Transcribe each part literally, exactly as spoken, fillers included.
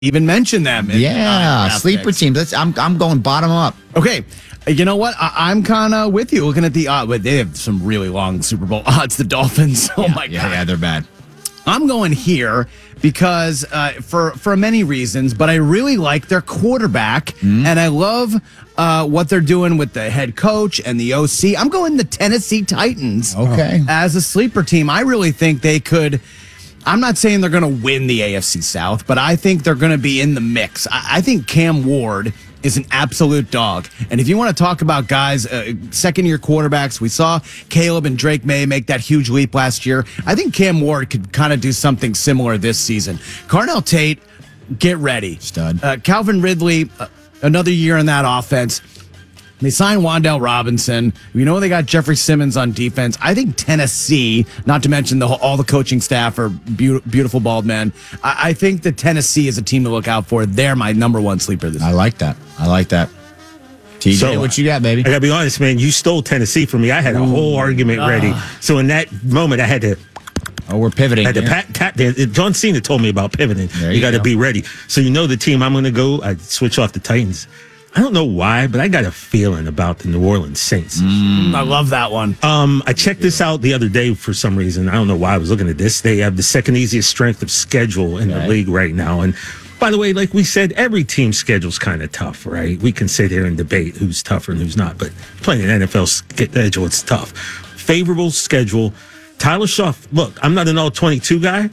even mention them. In, yeah, uh, sleeper picks. teams. Let's, I'm I'm going bottom up. Okay. You know what? I, I'm kind of with you. Looking at the odds, but they have some really long Super Bowl odds. The Dolphins. Oh yeah, my yeah, god. Yeah, they're bad. I'm going here because uh, for for many reasons, but I really like their quarterback, mm-hmm. and I love uh, what they're doing with the head coach and the O C. I'm going the Tennessee Titans. Okay. As a sleeper team, I really think they could. I'm not saying they're going to win the A F C South, but I think they're going to be in the mix. I, I think Cam Ward is an absolute dog. And if you want to talk about guys, uh, second-year quarterbacks, we saw Caleb and Drake May make that huge leap last year. I think Cam Ward could kind of do something similar this season. Carnell Tate, get ready. Stud. Uh, Calvin Ridley, uh, another year in that offense. They signed Wan'Dale Robinson. We know they got Jeffrey Simmons on defense. I think Tennessee, not to mention the whole, all the coaching staff are be- beautiful bald men. I-, I think that Tennessee is a team to look out for. They're my number one sleeper this year. I like that. I like that. T J, so, what you got, baby? I got to be honest, man. You stole Tennessee from me. I had a whole argument uh, ready. So in that moment, I had to... Oh, we're pivoting. Had to pat, tap, John Cena told me about pivoting. There you you got to go. be ready. So you know the team I'm going to go, I switch off the Titans. I don't know why, but I got a feeling about the New Orleans Saints. Mm, I love that one. Um, I checked this out the other day for some reason. I don't know why I was looking at this. They have the second easiest strength of schedule in okay. the league right now. And by the way, like we said, every team's schedule's kind of tough, right? We can sit here and debate who's tougher and who's not, but playing an N F L schedule, it's tough. Favorable schedule. Tyler Shuff, look, I'm not an all twenty-two guy,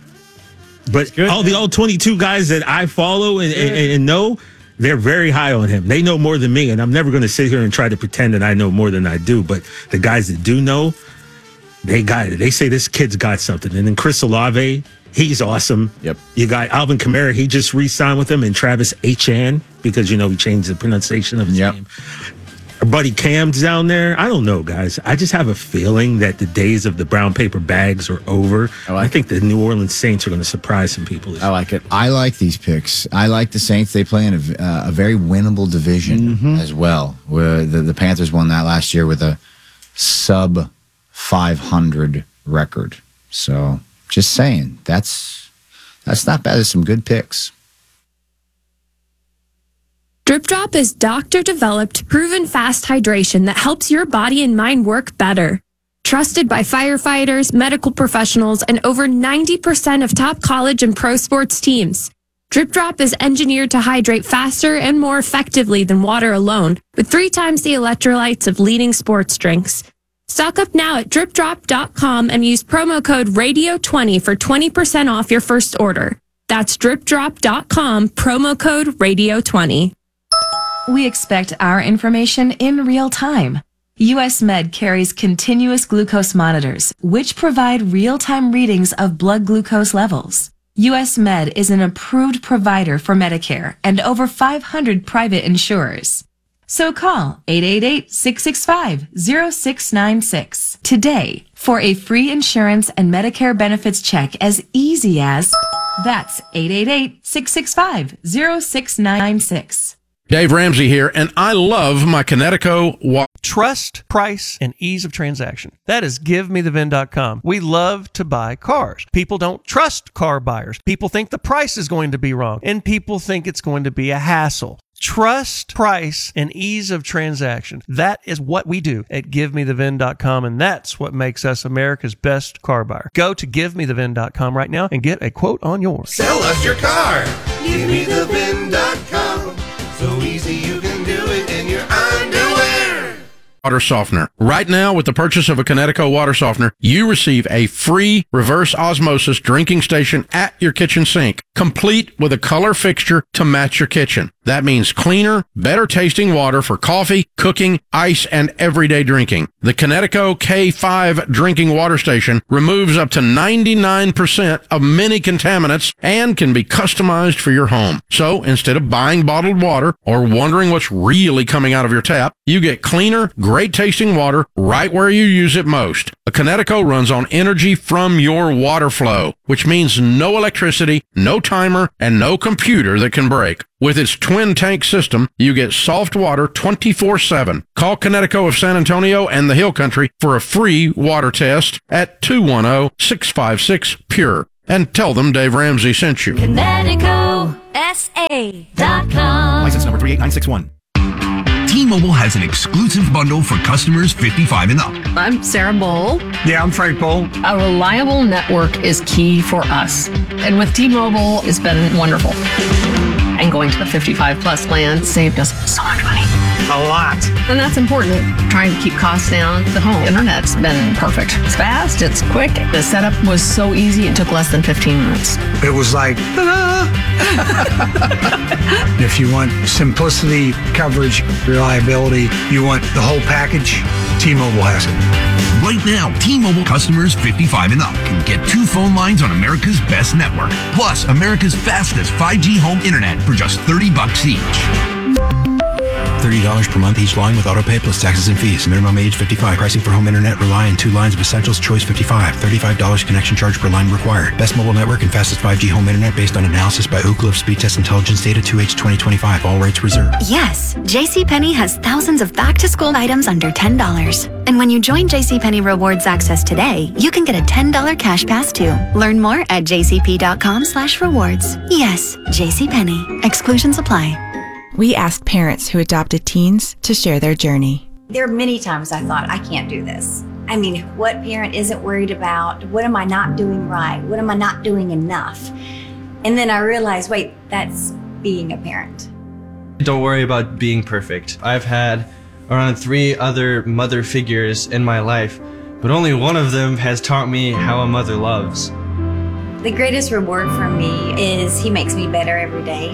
but good, all man. the all twenty-two guys that I follow and, and, and know, they're very high on him. They know more than me, and I'm never going to sit here and try to pretend that I know more than I do. But the guys that do know, they got it. They say this kid's got something. And then Chris Olave, he's awesome. Yep. You got Alvin Kamara. He just re-signed with him, and Travis Etienne because, you know, he changed the pronunciation of his yep. name. Our buddy Cam's down there. I don't know, guys. I just have a feeling that the days of the brown paper bags are over. I, like I think the New Orleans Saints are going to surprise some people. I like it. I like these picks. I like the Saints. They play in a, uh, a very winnable division mm-hmm. as well. Where the, the Panthers won that last year with a sub five hundred record. So just saying, that's that's not bad. There's some good picks. Drip Drop is doctor-developed, proven fast hydration that helps your body and mind work better. Trusted by firefighters, medical professionals, and over ninety percent of top college and pro sports teams. Drip Drop is engineered to hydrate faster and more effectively than water alone, with three times the electrolytes of leading sports drinks. Stock up now at drip drop dot com and use promo code radio twenty for twenty percent off your first order. That's drip drop dot com, promo code radio twenty. We expect our information in real time. U S Med carries continuous glucose monitors, which provide real-time readings of blood glucose levels. U S Med is an approved provider for Medicare and over five hundred private insurers. So call eight eight eight, six six five, zero six nine six today for a free insurance and Medicare benefits check as easy as... That's eight eight eight, six six five, zero six nine six. Dave Ramsey here, and I love my Connecticut water. Trust, price, and ease of transaction. That is give me the vin dot com. We love to buy cars. People don't trust car buyers. People think the price is going to be wrong, and people think it's going to be a hassle. Trust, price, and ease of transaction. That is what we do at give me the vin dot com, and that's what makes us America's best car buyer. Go to give me the vin dot com right now and get a quote on yours. Sell us your car. give me the vin dot com. So easy you can do it in your underwear. Water softener. Right now, with the purchase of a Connecticut water softener, you receive a free reverse osmosis drinking station at your kitchen sink, complete with a color fixture to match your kitchen. That means cleaner, better tasting water for coffee, cooking, ice, and everyday drinking. The Connecticut K five drinking water station removes up to ninety-nine percent of many contaminants and can be customized for your home. So instead of buying bottled water or wondering what's really coming out of your tap, you get cleaner, great tasting water right where you use it most. A Connecticut runs on energy from your water flow, which means no electricity, no timer, and no computer that can break. With its twin tank system, you get soft water twenty-four seven. Call Connecticut of San Antonio and the Hill Country for a free water test at two one zero, six five six, P U R E. and tell them Dave Ramsey sent you. Kinetico S A dot com. License number three eight nine six one. T-Mobile has an exclusive bundle for customers fifty-five and up. I'm Sarah Bowl. Yeah, I'm Frank Bowl. A reliable network is key for us. And with T-Mobile, it's been wonderful. And going to the fifty-five plus plan saved us so much money. A lot. And that's important. Trying to keep costs down. The home internet's been perfect. It's fast, it's quick. The setup was so easy, it took less than fifteen minutes. It was like, ta-da! If you want simplicity, coverage, reliability, you want the whole package, T-Mobile has it. Right now, T-Mobile customers fifty-five and up can get two phone lines on America's best network, plus America's fastest five G home internet for just thirty bucks each. thirty dollars per month each line with autopay plus taxes and fees. Minimum age fifty-five. Pricing for home internet rely on two lines of essentials. Choice fifty-five. thirty-five dollars connection charge per line required. Best mobile network and fastest five G home internet based on analysis by Ookla of Speed Test Intelligence data two H twenty twenty-five. All rates reserved. Yes, JCPenney has thousands of back-to-school items under ten dollars. And when you join JCPenney Rewards Access today, you can get a ten dollars cash pass too. Learn more at jcp.com slash rewards. Yes, JCPenney. Exclusions apply. We asked parents who adopted teens to share their journey. There are many times I thought, I can't do this. I mean, what parent isn't worried about? What am I not doing right? What am I not doing enough? And then I realized, wait, that's being a parent. Don't worry about being perfect. I've had around three other mother figures in my life, but only one of them has taught me how a mother loves. The greatest reward for me is he makes me better every day.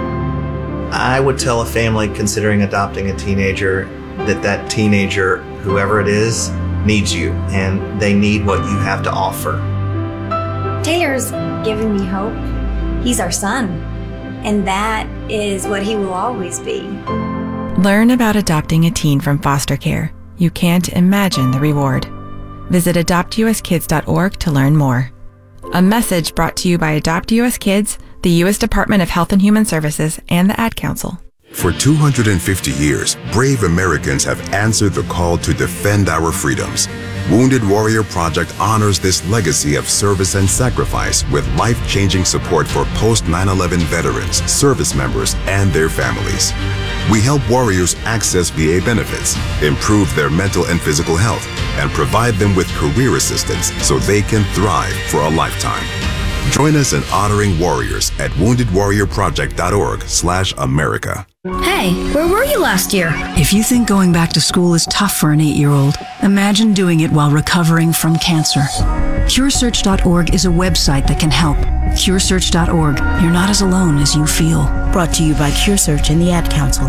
I would tell a family considering adopting a teenager that that teenager, whoever it is, needs you, and they need what you have to offer. Taylor's giving me hope. He's our son, and that is what he will always be. Learn about adopting a teen from foster care. You can't imagine the reward. Visit adopt u s kids dot org to learn more. A message brought to you by Adopt U S Kids, the U S Department of Health and Human Services, and the Ad Council. For two hundred fifty years, brave Americans have answered the call to defend our freedoms. Wounded Warrior Project honors this legacy of service and sacrifice with life-changing support for post nine eleven veterans, service members, and their families. We help warriors access V A benefits, improve their mental and physical health, and provide them with career assistance so they can thrive for a lifetime. Join us in honoring warriors at wounded warrior project dot org slash America. Hey, where were you last year? If you think going back to school is tough for an eight-year-old, imagine doing it while recovering from cancer. Cure Search dot org is a website that can help. Cure Search dot org. You're not as alone as you feel. Brought to you by CureSearch and the Ad Council.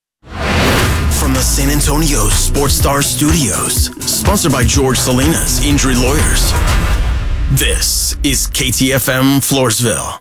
From the San Antonio Sports Star Studios, sponsored by George Salinas Injury Lawyers. This is K T F M Floresville.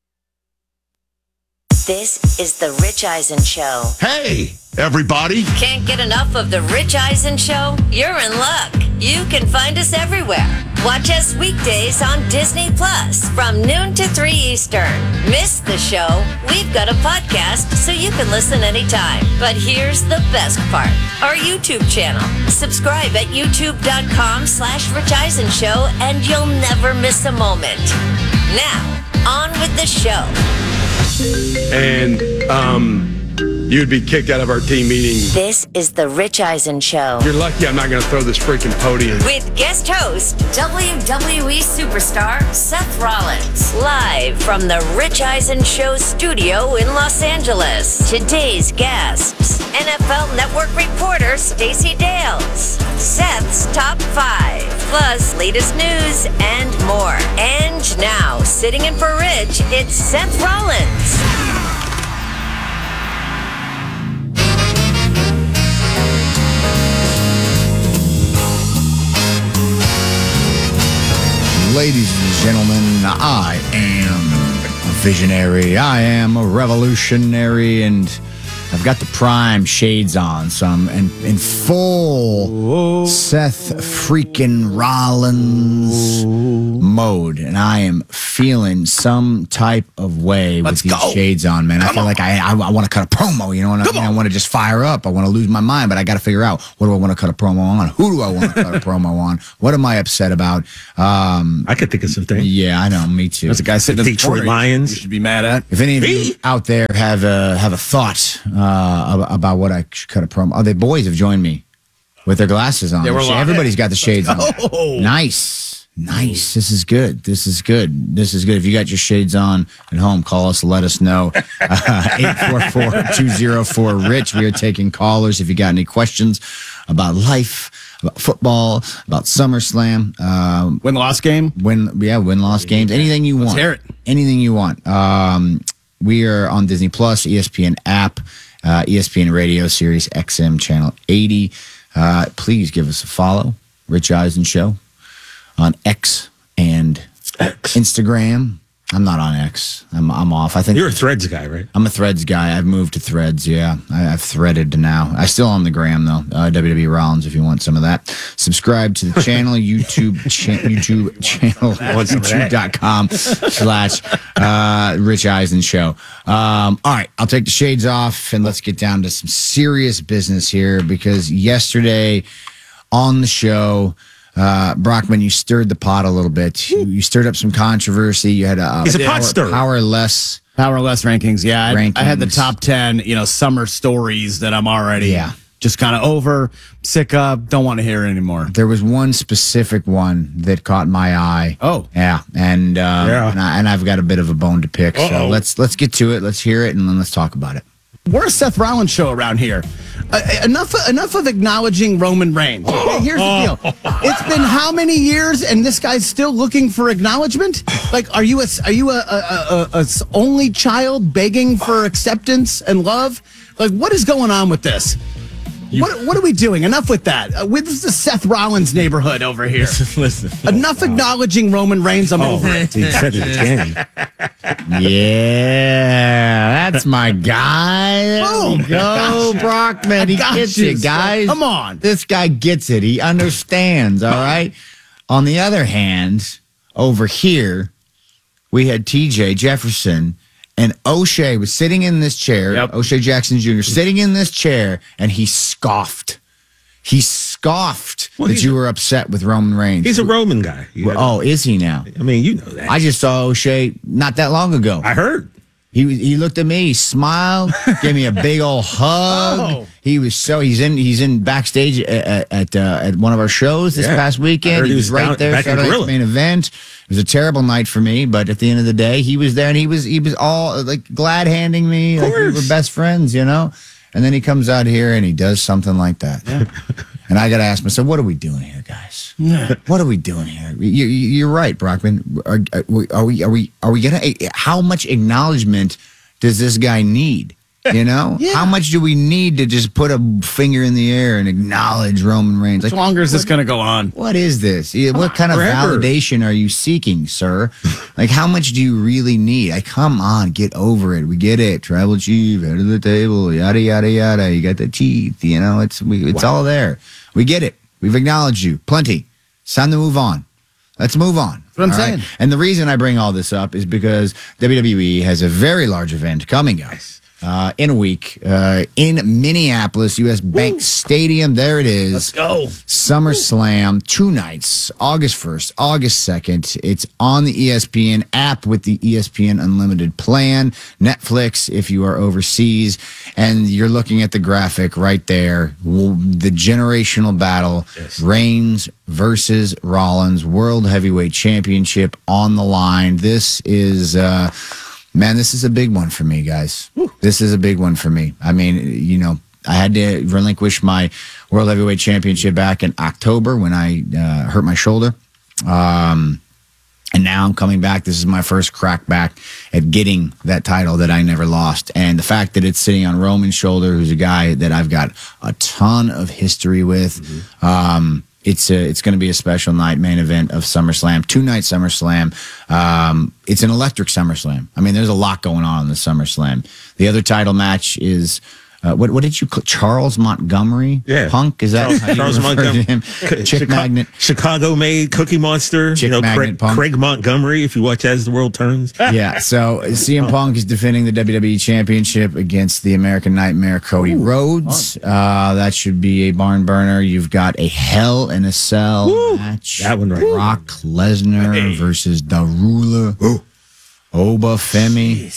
This is the Rich Eisen Show. Hey, everybody. Can't get enough of the Rich Eisen Show? You're in luck. You can find us everywhere. Watch us weekdays on Disney Plus from noon to three Eastern. Miss the show? We've got a podcast so you can listen anytime. But here's the best part. Our YouTube channel. Subscribe at youtube.com slash Rich Eisen Show and you'll never miss a moment. Now, on with the show. And, um... you'd be kicked out of our team meeting. This is the Rich Eisen Show. You're lucky I'm not going to throw this freaking podium. With guest host, W W E superstar Seth Rollins. Live from the Rich Eisen Show studio in Los Angeles. Today's guests, N F L Network reporter Stacey Dales. Seth's Top five, plus latest news and more. And now, sitting in for Rich, it's Seth Rollins. Ladies and gentlemen, I am a visionary. I am a revolutionary, and I've got the prime shades on, so I'm in, in full Whoa. Seth freaking Rollins mode, and I am feeling some type of way Let's with these go. shades on, man. Come I feel on. like I I, I want to cut a promo, you know, and I, mean, I want to just fire up. I want to lose my mind, but I got to figure out, what do I want to cut a promo on? Who do I want to cut a promo on? What am I upset about? Um, I could think of some things. Yeah, I know, me too. There's a guy sitting in the Detroit Detroit Lions. You should be mad at. If any of you out there have a have a thought uh, ab- about what I should cut a promo, oh, the boys have joined me with their glasses on. They were Sh- live. Everybody's got the shades on. Oh. Nice, nice. This is good. This is good. This is good. If you got your shades on at home, call us. Let us know. eight four four, two oh four, RICH. We are taking callers. If you got any questions about life, about football, about SummerSlam, um, win loss game, win yeah, win loss games, anything you Let's want. hear it. Anything you want. Um, we are on Disney Plus, E S P N app, uh, E S P N Radio, Sirius X M channel eighty. Uh, please give us a follow, Rich Eisen Show, on X and X. Instagram. I'm not on X. I'm I'm off. I think You're a Threads guy, right? I'm a Threads guy. I've moved to Threads. Yeah, I, I've threaded now. I still on the gram though. Uh, W W E Rollins, if you want some of that. Subscribe to the channel. YouTube cha- YouTube channel. YouTube.com slash uh, Rich Eisen Show. Um, all right, I'll take the shades off and let's get down to some serious business here, because yesterday on the show, Uh, Brockman, you stirred the pot a little bit. You, you stirred up some controversy. You had a, He's a pot power, stirrer. powerless. Powerless rankings, yeah. I, Rankings. I had the top ten, you know, summer stories that I'm already Yeah. just kind of over, sick of, don't want to hear it anymore. There was one specific one that caught my eye. Oh. Yeah, and um, Yeah. and, I, and I've got a bit of a bone to pick. Uh-oh. So let's let's get to it. Let's hear it, and then let's talk about it. We're a Seth Rollins show around here. Uh, enough, enough of acknowledging Roman Reigns. Okay, here's the deal. It's been how many years, and this guy's still looking for acknowledgement? Like, are you a, are you a, a, a, a s- only child begging for acceptance and love? Like, what is going on with this? What what are we doing? Enough with that. Uh, with this is the Seth Rollins neighborhood over here. Listen. Enough acknowledging Roman Reigns. I'm over it. He said it again. Yeah, that's my guy. There Boom. we go, Brockman. He I got gets you, it, guys. Come on. This guy gets it. He understands, all right? On the other hand, over here, we had T J Jefferson, and O'Shea was sitting in this chair, Yep. O'Shea Jackson Junior, sitting in this chair, and he scoffed. He scoffed Well, that he's you a- were upset with Roman Reigns. He's a Roman guy. You Well, gotta- oh, is he now? I mean, you know that. I just saw O'Shea not that long ago. I heard. He was- he looked at me, he smiled, gave me a big old hug. Oh. He was so he's in he's in backstage at at, uh, at one of our shows this Yeah. past I weekend. heard He he was, was right down- there, back in Saturday night's Gorilla. main event. It was a terrible night for me, but at the end of the day, he was there and he was he was all like glad handing me like we were course. best friends, you know. And then he comes out here and he does something like that. And I got to ask myself, what are we doing here, guys? What are we doing here? You, you- you're right, Brockman. Are, are we are we are we are we gonna? How much acknowledgement does this guy need? You know, Yeah. how much do we need to just put a finger in the air and acknowledge Roman Reigns? How Like, longer is this going to go on? what is this? Yeah, What kind of Forever. validation are you seeking, sir? Like, how much do you really need? Like, come on, get over it. We get it. Tribal chief, head of the table, yada yada yada. You got the teeth. You know, it's we, it's all there. We get it. We've acknowledged you. Plenty. It's time to move on. Let's move on. That's what I'm All saying. And the reason I bring all this up is because W W E has a very large event coming up. Uh, in a week, uh, in Minneapolis, U S Bank Stadium. There it is. Let's go. SummerSlam, two nights, August first, August second. It's on the E S P N app with the E S P N Unlimited plan, Netflix if you are overseas, and you're looking at the graphic right there. W- The generational battle, Reigns versus Rollins, World Heavyweight Championship on the line. This is... Uh, Man, this is a big one for me, guys. This is a big one for me. I mean, you know, I had to relinquish my World Heavyweight Championship back in October when I uh, hurt my shoulder. Um, and now I'm coming back. This is my first crack back at getting that title that I never lost. And the fact that it's sitting on Roman's shoulder, who's a guy that I've got a ton of history with, mm-hmm. um, It's a, it's going to be a special night, main event of SummerSlam, two night SummerSlam. Um, it's an electric SummerSlam. I mean, there's a lot going on in the SummerSlam. The other title match is Uh, what what did you call Charles Montgomery? Yeah. Punk? Is that Charles, how you Charles refer to Montgomery? him? Chick Chick Magnet. Chicago made Cookie Monster. Chick you know, Magnet Craig, Punk. Craig Montgomery, if you watch As the World Turns. Yeah, so C M Punk is defending the W W E Championship against the American Nightmare Cody Ooh, Rhodes. Uh, that should be a barn burner. You've got a Hell in a Cell Woo. match. That one right. Brock Lesnar Hey. versus Darula. Ooh. Oba Femi.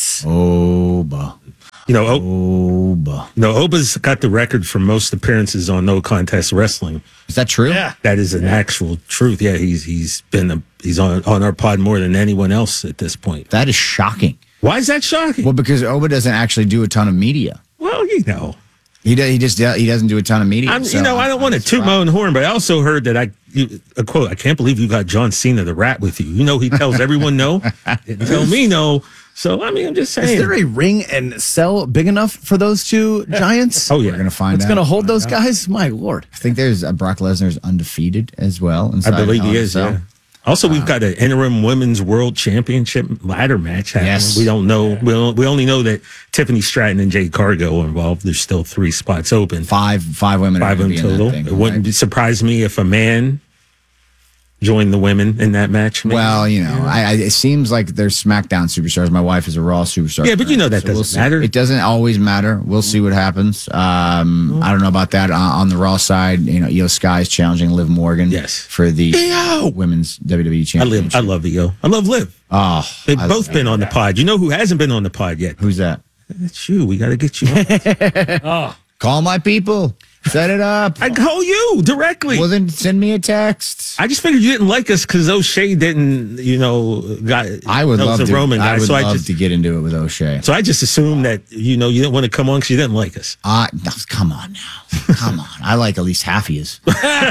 Oba. You know, o- Oba. You know, Oba's got the record for most appearances on No Contest Wrestling. Is that true? Yeah, that is an actual truth. Yeah, he's he's been a, he's on on our pod more than anyone else at this point. That is shocking. Why is that shocking? Well, because Oba doesn't actually do a ton of media. Well, you know, he does, he just he doesn't do a ton of media. I'm, so you know, I don't I'm want to toot my own horn, but I also heard that I you, a quote. I can't believe you got John Cena the Rat with you. You know, he tells everyone no, didn't tell me no. So I mean, I'm just saying. Is there a ring and cell big enough for those two giants? Oh yeah, we're gonna find It's out. gonna hold those guys. My lord. I think there's uh, Brock Lesnar's undefeated as well. I believe Hell he in a is. Cell. Yeah. Also, we've got an interim women's world championship ladder match happening. Yes. We don't know. We don't, we only know that Tiffany Stratton and Jade Cargill are involved. There's still three spots open. Five five women. Five are of gonna them be in that total. thing, It wouldn't right? be, surprise me if a man joined the women in that match. maybe. Well, you know, I, I, it seems like they're SmackDown superstars. My wife is a Raw superstar. Yeah, but you know that So we'll doesn't see. matter. It doesn't always matter. We'll see what happens. Um, I don't know about that. Uh, on the Raw side, you know, Io Sky is challenging Liv Morgan Yes. for the Io! women's W W E I Championship. live. I love Io. I love Liv. Oh, They've I- both been on the pod. You know who hasn't been on the pod yet? Who's that? It's you. We got to get you on. Oh. Call my people. Set it up. I call you directly. Well, then send me a text. I just figured you didn't like us because O'Shea didn't, you know, got. I would that was love a to. Roman guy. I would so love I just, to get into it with O'Shea. so I just assumed that you know you didn't want to come on because you didn't like us. Uh, no, come on now. Come on. I like at least half of yous.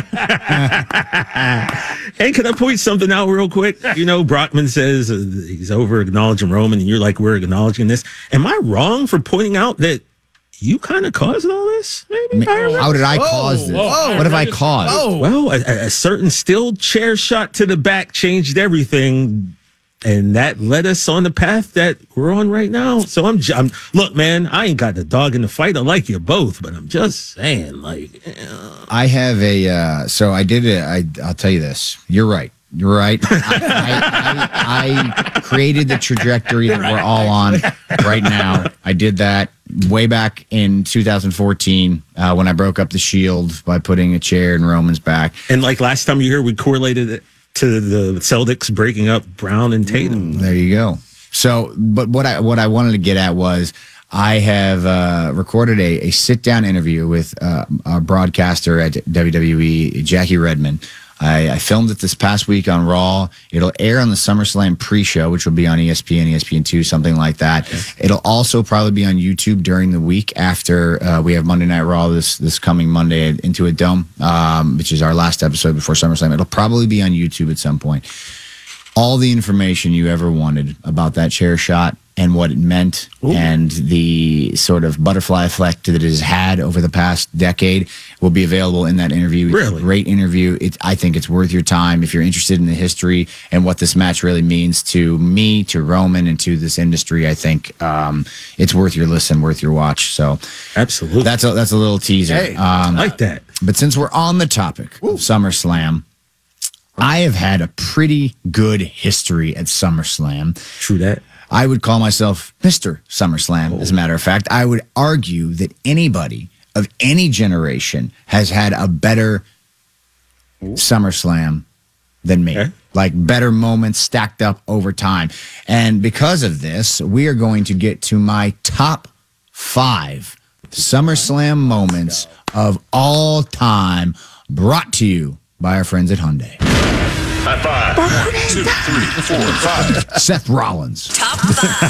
Hey, can I point something out real quick? You know, Brockman says uh, he's over acknowledging Roman, and you're like, we're acknowledging this. Am I wrong for pointing out that you kind of caused all this? Maybe. How did I cause this? whoa. What have I caused? Oh, Well, a, a certain steel chair shot to the back changed everything, and that led us on the path that we're on right now. So I'm, j- I'm look, man, I ain't got the dog in the fight. I like you both, but I'm just saying, like, eh. I have a. Uh, so I did it. I, I'll tell you this. You're right. You're right. I, I, I, I created the trajectory that we're all on right now. I did that way back in two thousand fourteen uh, when I broke up the Shield by putting a chair in Roman's back. And like last time you were here, we correlated it to the Celtics breaking up Brown and Tatum. There you go. So, but what I what I wanted to get at was I have uh, recorded a, a sit down interview with uh, a broadcaster at W W E, Jackie Redmond. I, I filmed it this past week on Raw. It'll air on the SummerSlam pre-show, which will be on E S P N, E S P N two, something like that. Okay. It'll also probably be on YouTube during the week after uh, we have Monday Night Raw this this coming Monday at Into a Dome, um, which is our last episode before SummerSlam. It'll probably be on YouTube at some point. All the information you ever wanted about that chair shot and what it meant Ooh. and the sort of butterfly effect that it has had over the past decade will be available in that interview. It's really? a great interview. It, I think it's worth your time if you're interested in the history and what this match really means to me, to Roman, and to this industry. I think um, it's worth your listen, worth your watch. So absolutely, that's a, that's a little teaser. Hey, um, I like that. But since we're on the topic Ooh. of SummerSlam, I have had a pretty good history at SummerSlam. True that. I would call myself Mister SummerSlam, oh. as a matter of fact. I would argue that anybody of any generation has had a better Ooh. SummerSlam than me. Okay. Like better moments stacked up over time. And because of this, we are going to get to my top five SummerSlam moments of all time, brought to you by our friends at Hyundai. High five. One, two, three, four, five. Seth Rollins. Top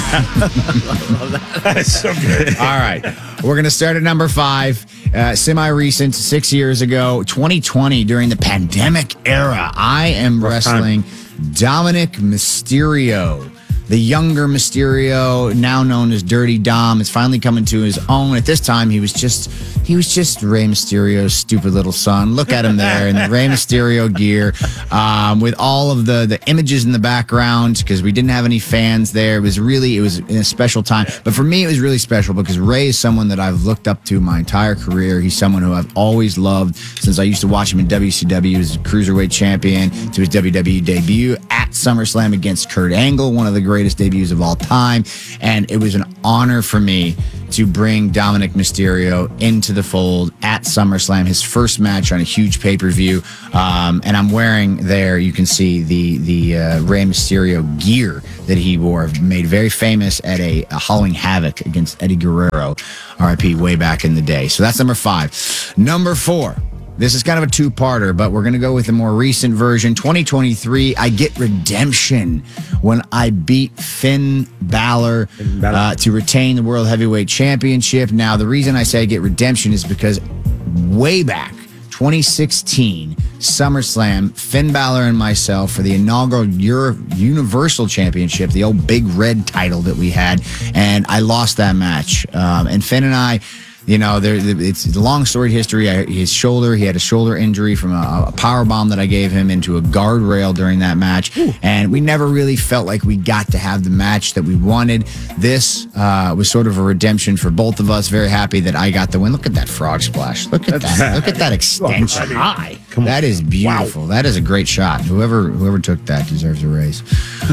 five. That's so good. All right. We're going to start at number five. Uh, semi-recent, six years ago, twenty twenty, during the pandemic era. I am Rough wrestling time. Dominic Mysterio. The younger Mysterio, now known as Dirty Dom, is finally coming to his own. At this time, he was just he was just Rey Mysterio's stupid little son. Look at him there in the Rey Mysterio gear, um, with all of the the images in the background, because we didn't have any fans there. It was really it was in a special time. But for me, it was really special because Rey is someone that I've looked up to my entire career. He's someone who I've always loved since I used to watch him in W C W as a cruiserweight champion, to his W W E debut at SummerSlam against Kurt Angle, one of the greatest debuts of all time. And it was an honor for me to bring Dominic Mysterio into the fold at SummerSlam, his first match on a huge pay-per-view. Um, and I'm wearing there, you can see the the uh, Rey Mysterio gear that he wore, made very famous at a, a Halloween Havoc against Eddie Guerrero, R I P, way back in the day. So that's number five. Number four. This is kind of a two-parter, but we're going to go with the more recent version. twenty twenty-three, I get redemption when I beat Finn Balor uh, to retain the World Heavyweight Championship. Now, the reason I say I get redemption is because way back, twenty sixteen, SummerSlam, Finn Balor and myself for the inaugural Euro- Universal Championship, the old big red title that we had, and I lost that match. Um, and Finn and I... You know, there, it's a long storied history. I, his shoulder, he had a shoulder injury from a, a power bomb that I gave him into a guardrail during that match. Ooh. And we never really felt like we got to have the match that we wanted. This uh, was sort of a redemption for both of us. Very happy that I got the win. Look at that frog splash. Look at that. Look at that extension. High. Come on. That is beautiful. Wow. That is a great shot. Whoever whoever took that deserves a raise.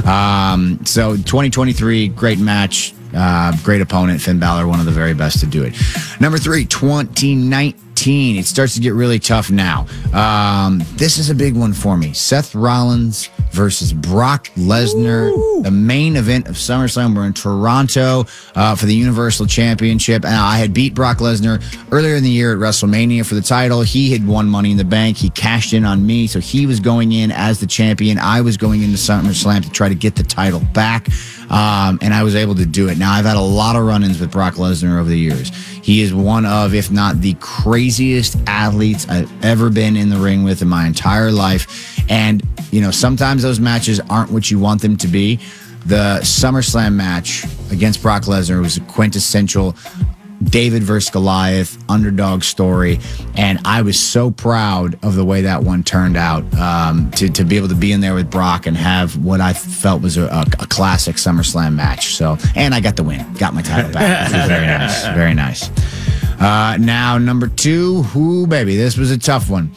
um, so twenty twenty-three, great match. Uh, great opponent, Finn Balor, one of the very best to do it. Number three, twenty nineteen. It starts to get really tough now. Um, this is a big one for me. Seth Rollins versus Brock Lesnar, Ooh. the main event of SummerSlam. We're in Toronto uh, for the Universal Championship. And I had beat Brock Lesnar earlier in the year at WrestleMania for the title. He had won Money in the Bank. He cashed in on me, so he was going in as the champion. I was going into SummerSlam to try to get the title back. Um, and I was able to do it. Now, I've had a lot of run-ins with Brock Lesnar over the years. He is one of, if not the craziest athletes I've ever been in the ring with in my entire life. And, you know, sometimes those matches aren't what you want them to be. The SummerSlam match against Brock Lesnar was a quintessential David versus Goliath underdog story, and I was so proud of the way that one turned out, um, to, to be able to be in there with Brock and have what I felt was a, a, a classic SummerSlam match. So, and I got the win, got my title back, which was very nice, very nice. Uh, now, number two, whoo, baby, this was a tough one.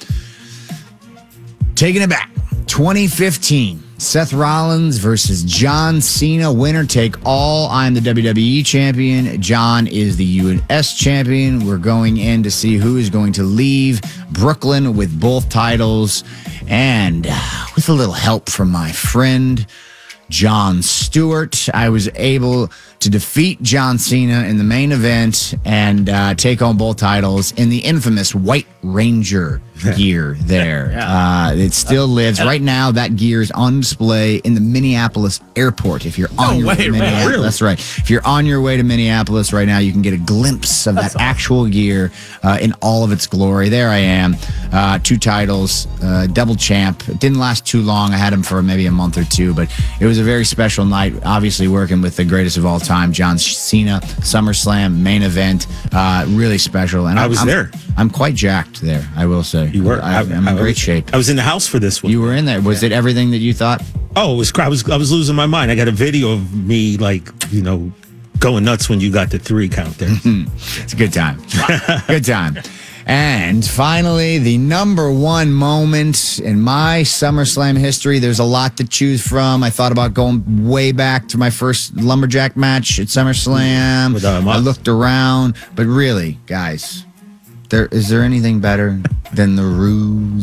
Taking it back, twenty fifteen. Seth Rollins versus John Cena, winner take all. I'm the W W E champion. John is the U S champion. We're going in to see who is going to leave Brooklyn with both titles. And uh, with a little help from my friend, Jon Stewart, I was able to defeat John Cena in the main event and uh, take home both titles in the infamous White Ranger gear there. yeah. uh, it still lives. Right now, that gear is on display in the Minneapolis airport. If you're on no your way, way to Minneapolis, really? That's right. If you're on your way to Minneapolis right now, you can get a glimpse of that's that awesome. actual gear uh, in all of its glory. There I am. Uh, two titles, uh, double champ. It didn't last too long. I had him for maybe a month or two, but it was a very special night. Obviously, working with the greatest of all time, John Cena, SummerSlam, main event. Uh, really special. And I I'm, was I'm, there. I'm quite jacked there, I will say. You were. I, I'm in I, I great was, shape. I was in the house for this one. You were in there. Was yeah. it everything that you thought? Oh, it was. I was. I was losing my mind. I got a video of me, like, you know, going nuts when you got the three count there. It's a good time. Good time. And finally, the number one moment in my SummerSlam history. There's a lot to choose from. I thought about going way back to my first Lumberjack match at SummerSlam. With, um, I looked around, but really, guys, there is there anything better than the ruse?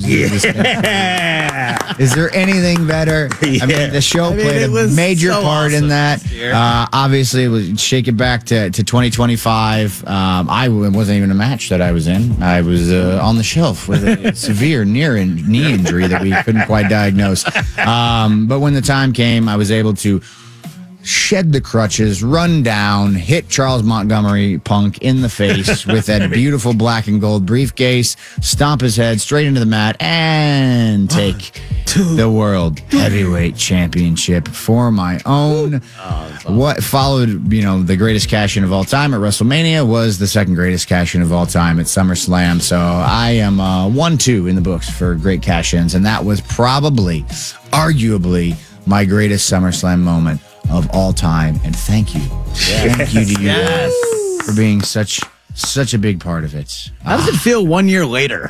Yeah. Is there anything better? Yeah. I mean, the show I mean, played a major so part awesome in that. Uh, obviously, it was shake it back to, to twenty twenty-five. Um, I it wasn't even a match that I was in. I was uh, on the shelf with a severe near in, knee injury that we couldn't quite diagnose. Um, but when the time came, I was able to shed the crutches, run down, hit Charles Montgomery Punk in the face with that beautiful black and gold briefcase, stomp his head straight into the mat, and take the World Heavyweight Championship for my own. What followed, you know, the greatest cash-in of all time at WrestleMania was the second greatest cash-in of all time at SummerSlam. So I am uh, one two in the books for great cash-ins, and that was probably, arguably, my greatest SummerSlam moment of all time. And thank you. Yes. Thank you to you Yes. for being such such a big part of it. How does it feel one year later?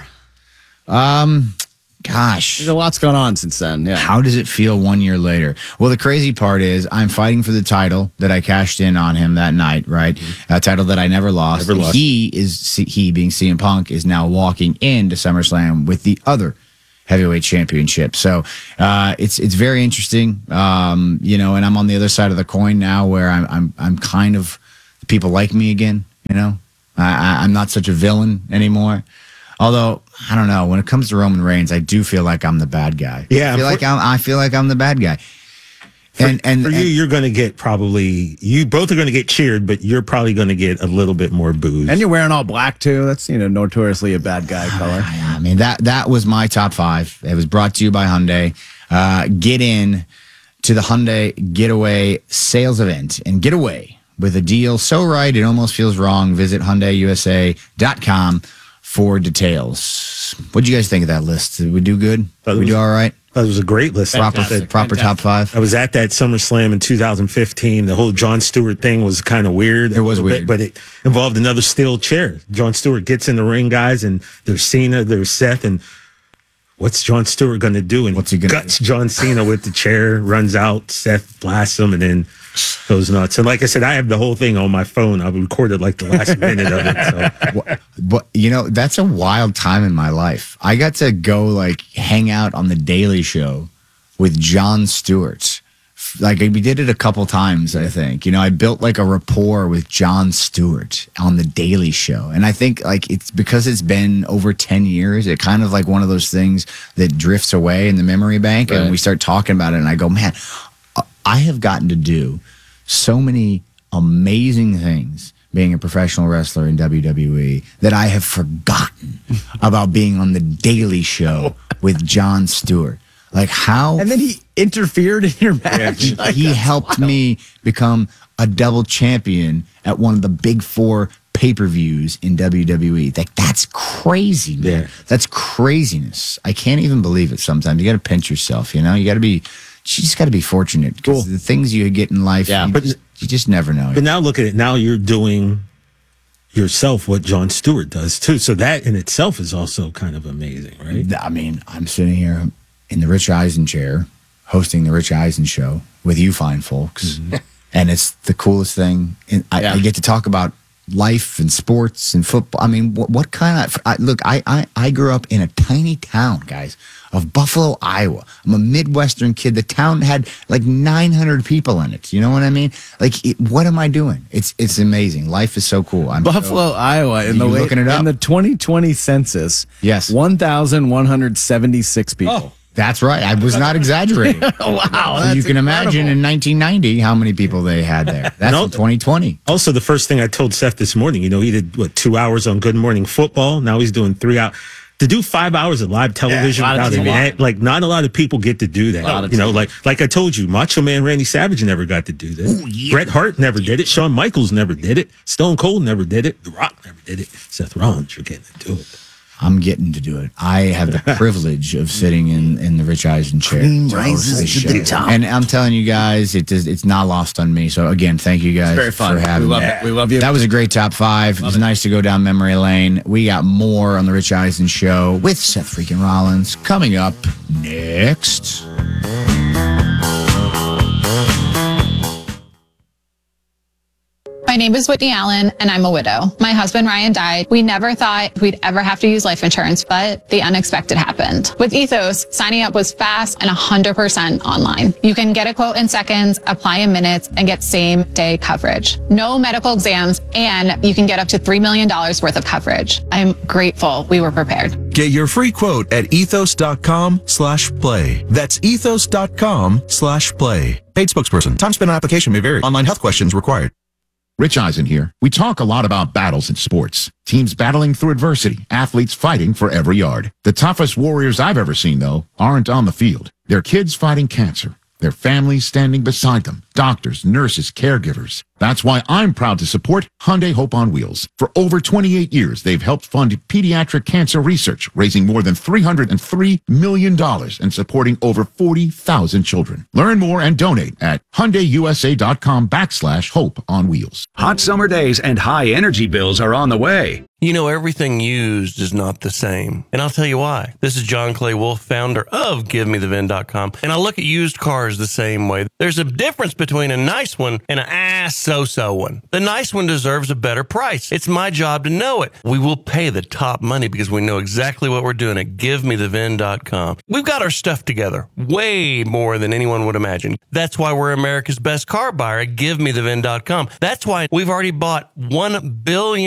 Um, gosh. There's a lot's gone on since then. Yeah. How does it feel one year later? Well, the crazy part is I'm fighting for the title that I cashed in on him that night, right? Mm-hmm. A title that I never lost. Never lost. He is, he being C M Punk, is now walking into SummerSlam with the other heavyweight championship. So uh, it's it's very interesting, um, you know. And I'm on the other side of the coin now, where I'm I'm I'm kind of people like me again. You know, I, I'm not such a villain anymore. Although I don't know, when it comes to Roman Reigns, I do feel like I'm the bad guy. Yeah, I feel for- like I'm I feel like I'm the bad guy. For, And and, for you, and you're going to get probably, you both are going to get cheered, but you're probably going to get a little bit more booze. And you're wearing all black too. That's, you know, notoriously a bad guy color. I mean, that that was my top five. It was brought to you by Hyundai. Uh, get in to the Hyundai Getaway sales event and get away with a deal so right it almost feels wrong. Visit Hyundai U S A dot com for details. What do you guys think of that list? Did we do good? Did we do all right? That was a great list. Proper, Fantastic. proper top five. I was at that SummerSlam in two thousand fifteen. The whole Jon Stewart thing was kind of weird. It was a little weird. bit, but it involved another steel chair. Jon Stewart gets in the ring, guys, and there's Cena, there's Seth, and what's Jon Stewart going to do? And What's he gonna guts John Cena with the chair, runs out, Seth blasts him, and then goes nuts. And like I said, I have the whole thing on my phone. I recorded like the last minute of it. So. But, but you know, that's a wild time in my life. I got to go like hang out on the Daily Show with Jon Stewart. Like we did it a couple times, I think. You know, I built like a rapport with Jon Stewart on the Daily Show. And I think like it's because it's been over ten years, it kind of like one of those things that drifts away in the memory bank. Right. And we start talking about it and I go, man, I have gotten to do so many amazing things being a professional wrestler in W W E that I have forgotten about being on the Daily Show with Jon Stewart. Like how And then he interfered in your match. he, Like, he that's helped wild. me become a double champion at one of the big four pay-per-views in W W E. Like that's crazy, man. Yeah. That's craziness. I can't even believe it sometimes. You got to pinch yourself, you know? You got to be you just got to be fortunate because the things you get in life, Yeah. you, But- just, you just never know. But now look at it. Now you're doing yourself what Jon Stewart does too. So that in itself is also kind of amazing, right? I mean, I'm sitting here in the Rich Eisen chair, hosting the Rich Eisen show with you fine folks, and it's the coolest thing. And I, Yeah. I get to talk about life and sports and football. I mean, what, what kind of I, look? I, I I grew up in a tiny town, guys, of Buffalo, Iowa. I'm a Midwestern kid. The town had like nine hundred people in it. You know what I mean? Like, it, what am I doing? It's it's amazing. Life is so cool. I'm Buffalo, so, Iowa, in You the late, looking it up? in the twenty twenty census. Yes. one thousand one hundred seventy-six people. Oh. That's right. I was not exaggerating. wow, So that's you can imagine incredible. in nineteen ninety how many people they had there. That's No. in twenty twenty. Also, the first thing I told Seth this morning, you know, he did what two hours on Good Morning Football. Now he's doing three hours. To do five hours of live television a lot of without an T V. ad, like not a lot of people get to do A lot that. of You know, T V. like like I told you, Macho Man Randy Savage never got to do that. Bret Hart never did it. Shawn Michaels never did it. Stone Cold never did it. The Rock never did it. Seth Rollins, you're getting to do it. I'm getting to do it. I have the privilege of sitting in, in the Rich Eisen chair. Cream to host rises this to show. the top. And I'm telling you guys, it does, it's not lost on me. So again, thank you guys very fun. for having We love me. it. We love you. That was a great top five. It was nice to go down memory lane. We got more on the Rich Eisen show with Seth freaking Rollins coming up next. My name is Whitney Allen, and I'm a widow. My husband, Ryan, died. We never thought we'd ever have to use life insurance, but the unexpected happened. With Ethos, signing up was fast and one hundred percent online. You can get a quote in seconds, apply in minutes, and get same-day coverage. No medical exams, and you can get up to three million dollars worth of coverage. I'm grateful we were prepared. Get your free quote at ethos.com slash play. That's ethos.com slash play. Paid spokesperson. Time spent on application may vary. Online health questions required. Rich Eisen here. We talk a lot about battles in sports. Teams battling through adversity, athletes fighting for every yard. The toughest warriors I've ever seen, though, aren't on the field. They're kids fighting cancer. Their families standing beside them. Doctors, nurses, caregivers. That's why I'm proud to support Hyundai Hope on Wheels. For over twenty-eight years, they've helped fund pediatric cancer research, raising more than three hundred three million dollars and supporting over forty thousand children. Learn more and donate at HyundaiUSA.com backslash Hope on Wheels. Hot summer days and high energy bills are on the way. You know, everything used is not the same. And I'll tell you why. This is John Clay Wolf, founder of Give Me The V I N dot com. And I look at used cars the same way. There's a difference between a nice one and an ass so-so one. The nice one deserves a better price. It's my job to know it. We will pay the top money because we know exactly what we're doing at Give Me The V I N dot com. We've got our stuff together way more than anyone would imagine. That's why we're America's best car buyer at Give Me The V I N dot com. That's why we've already bought one billion